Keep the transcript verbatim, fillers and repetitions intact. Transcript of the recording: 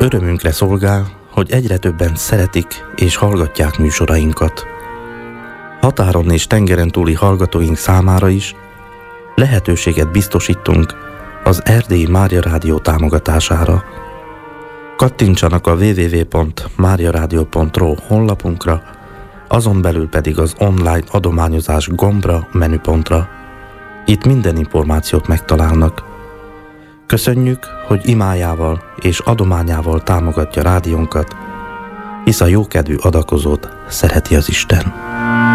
Örömünkre szolgál, hogy egyre többen szeretik és hallgatják műsorainkat. Határon és tengeren túli hallgatóink számára is lehetőséget biztosítunk az Erdélyi Mária Rádió támogatására. Kattintsanak a double-u double-u double-u pont mariaradio pont ro honlapunkra, azon belül pedig az online adományozás gombra, menüpontra. Itt minden információt megtalálnak. Köszönjük, hogy imájával és adományával támogatja rádiónkat, hisz a jókedvű adakozót szereti az Isten.